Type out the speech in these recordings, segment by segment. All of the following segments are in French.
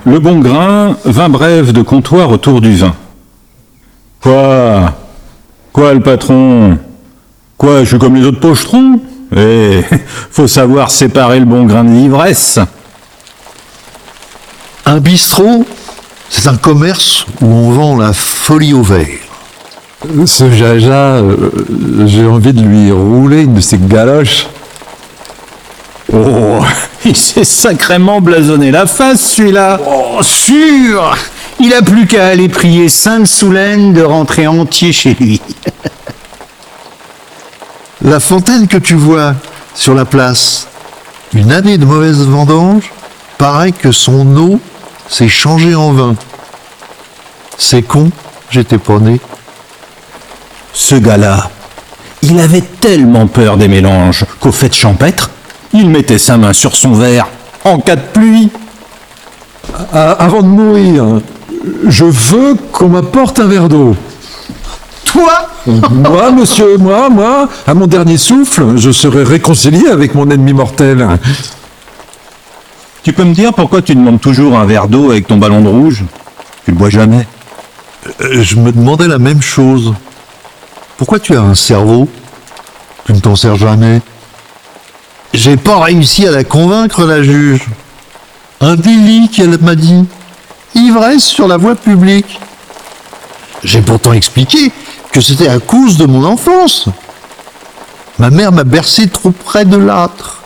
Le bon grain, 20 brèves de comptoir autour du vin. Quoi le patron? Quoi, je suis comme les autres pochetrons? Eh, faut savoir séparer le bon grain de l'ivresse. Un bistrot, c'est un commerce où on vend la folie au verre. Ce jaja, j'ai envie de lui rouler une de ses galoches. Oh, il s'est sacrément blasonné la face, celui-là. Oh, sûr! Il a plus qu'à aller prier Sainte Soulaine de rentrer entier chez lui. La fontaine que tu vois sur la place, une année de mauvaise vendange, paraît que son eau s'est changée en vin. C'est con, j'étais pas né. Ce gars-là, il avait tellement peur des mélanges qu'au fête champêtre, il mettait sa main sur son verre en cas de pluie. Avant de mourir, je veux qu'on m'apporte un verre d'eau. Toi? Moi, monsieur, moi, à mon dernier souffle, je serai réconcilié avec mon ennemi mortel. Tu peux me dire pourquoi tu demandes toujours un verre d'eau avec ton ballon de rouge? Tu le bois jamais. Je me demandais la même chose. Pourquoi tu as un cerveau? Tu ne t'en sers jamais. J'ai pas réussi à la convaincre, la juge. Un délit qu'elle m'a dit. Ivresse sur la voie publique. J'ai pourtant expliqué que c'était à cause de mon enfance. Ma mère m'a bercé trop près de l'âtre.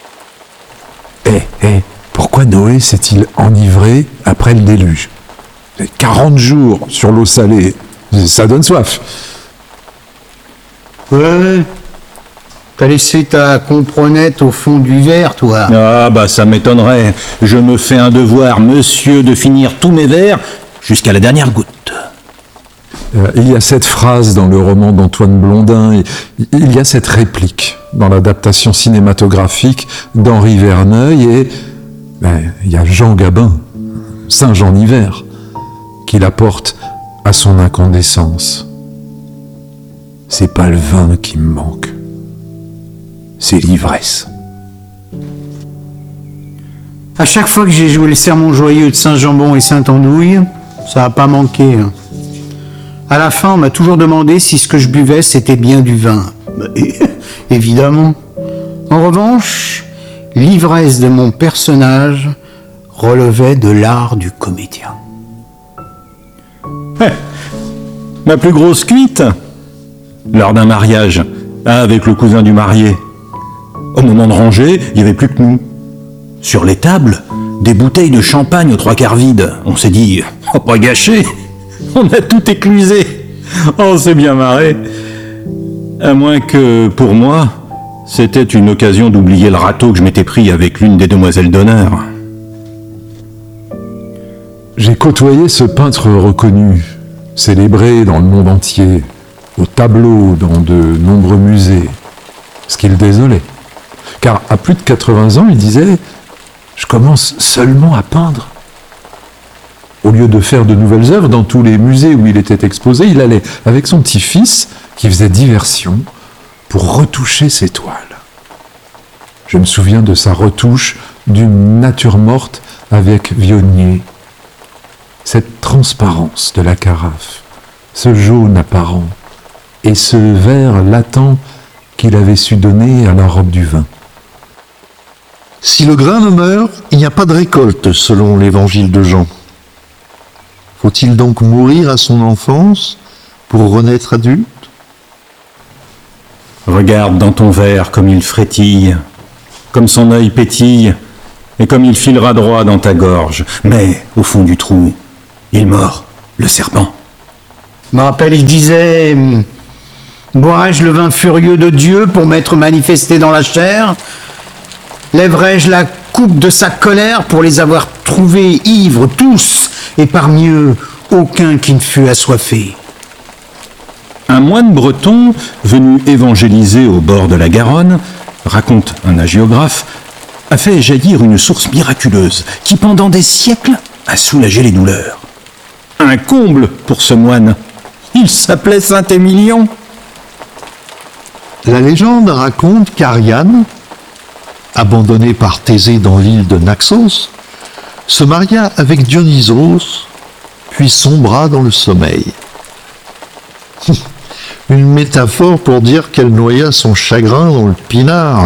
Pourquoi Noé s'est-il enivré après le déluge? 40 jours sur l'eau salée, ça donne soif. Ouais. T'as laissé ta comprenette au fond du verre, toi. Ah bah ça m'étonnerait. Je me fais un devoir, monsieur, de finir tous mes verres jusqu'à la dernière goutte. Il y a cette phrase dans le roman d'Antoine Blondin, il y a cette réplique dans l'adaptation cinématographique d'Henri Verneuil, et il y a Jean Gabin, Saint Jean d'hiver, qui la porte à son incandescence. C'est pas le vin qui me manque, c'est l'ivresse. À chaque fois que j'ai joué le sermon joyeux de Saint-Jambon et Saint-Andouille, ça n'a pas manqué. À la fin, on m'a toujours demandé si ce que je buvais, c'était bien du vin. Évidemment. En revanche, l'ivresse de mon personnage relevait de l'art du comédien. Ma plus grosse cuite, lors d'un mariage, avec le cousin du marié. Au moment de ranger, il n'y avait plus que nous. Sur les tables, des bouteilles de champagne aux 3/4 vides. On s'est dit, oh, pas gâcher. On a tout éclusé. On s'est bien marré. À moins que, pour moi, c'était une occasion d'oublier le râteau que je m'étais pris avec l'une des demoiselles d'honneur. J'ai côtoyé ce peintre reconnu, célébré dans le monde entier, au tableau dans de nombreux musées, ce qui le désolait. Car à plus de 80 ans, il disait « Je commence seulement à peindre ». Au lieu de faire de nouvelles œuvres dans tous les musées où il était exposé, il allait avec son petit-fils, qui faisait diversion, pour retoucher ses toiles. Je me souviens de sa retouche d'une nature morte avec Vionnier. Cette transparence de la carafe, ce jaune apparent, et ce vert latent qu'il avait su donner à la robe du vin. Si le grain ne meurt, il n'y a pas de récolte, selon l'évangile de Jean. Faut-il donc mourir à son enfance pour renaître adulte? Regarde dans ton verre comme il frétille, comme son œil pétille, et comme il filera droit dans ta gorge. Mais, au fond du trou, il mord, le serpent. Je me rappelle, il disait « Boirai-je le vin furieux de Dieu pour m'être manifesté dans la chair? Lèverai-je la coupe de sa colère pour les avoir trouvés ivres tous, et parmi eux, aucun qui ne fût assoiffé ?» Un moine breton, venu évangéliser au bord de la Garonne, raconte un hagiographe, a fait jaillir une source miraculeuse qui, pendant des siècles, a soulagé les douleurs. Un comble pour ce moine. Il s'appelait Saint-Émilion. La légende raconte qu'Ariane, abandonnée par Thésée dans l'île de Naxos, se maria avec Dionysos, puis sombra dans le sommeil. Une métaphore pour dire qu'elle noya son chagrin dans le pinard.